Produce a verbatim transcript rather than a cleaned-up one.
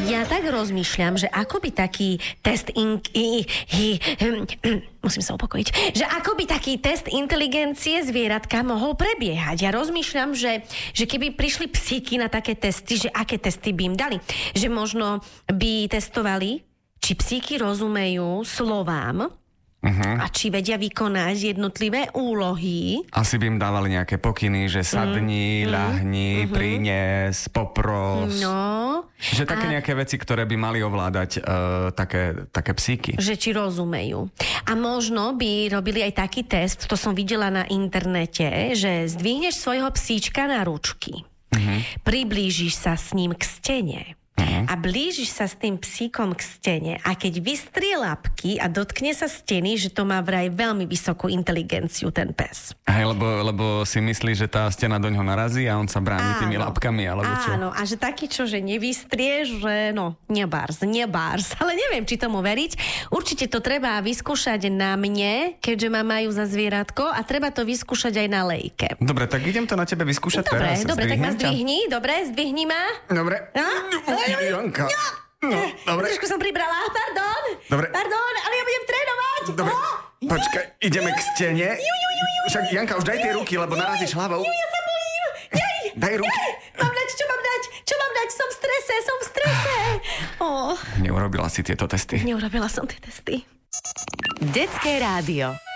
Ja tak rozmýšľam, že ako by taký test... In, i, i, hm, musím sa upokojiť. Že ako by taký test inteligencie zvieratka mohol prebiehať. Ja rozmýšľam, že, že keby prišli psíky na také testy, že aké testy by im dali. Že možno by testovali, či psíky rozumejú slovám, Uh-huh. a či vedia vykonať jednotlivé úlohy. Asi by im dávali nejaké pokyny, že sadni, mm. ľahni, mm-hmm. prinies, popros. No. Že také a... nejaké veci, ktoré by mali ovládať uh, také, také psíky. Že či rozumejú. A možno by robili aj taký test, to som videla na internete, že zdvihneš svojho psíčka na ručky. Uh-huh. Priblížiš sa s ním k stene. Uh-huh. A blížiš sa s tým psíkom k stene a keď vystrie labky a dotkne sa steny, že to má vraj veľmi vysokú inteligenciu ten pes. Hej, lebo, lebo si myslí, že tá stena do ňoho narazí a on sa bráni áno. tými labkami, alebo čo? Áno, a že taký čo, že nevystrie, že no, nebárs, nebárs. Ale neviem, či tomu veriť. Určite to treba vyskúšať na mne, keďže ma majú za zvieratko a treba to vyskúšať aj na Lejke. Dobre, tak idem to na tebe vyskúšať dobre, teraz. Dobre, tak ma zdvihni, dobre, zdvihni ma. Dobre. No? Janka. No, dobre. Trošku som pribrala, pardon. Dobre. Pardon, ale ja budem trénovať. Dobre, oh. počkaj, ideme k stene. Ju, ju, ju, ju, Však, Janka, už daj tie ruky, lebo narazíš hlavou. Ju, ja sa bojím. Jej, daj ruky. Jej. Mám dať, čo mám dať? Čo mám dať? Som v strese, som v strese. Oh. Neurobila si tieto testy. Neurobila som tie testy. Detské rádio.